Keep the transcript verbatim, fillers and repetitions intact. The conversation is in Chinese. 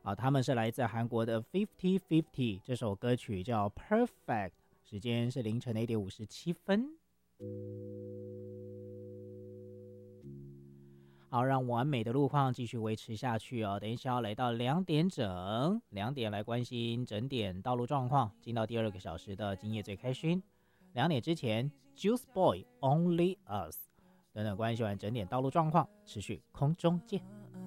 好，他们是来自韩国的 Fifty Fifty， 这首歌曲叫 Perfect， 时间是凌晨的一点五十七分。好，让完美的路况继续维持下去哦。等一下要来到两点整，两点来关心整点道路状况，进到第二个小时的今夜最开心。两点之前 ，Juice Boy Only Us 等等关系完整点道路状况，持续空中见。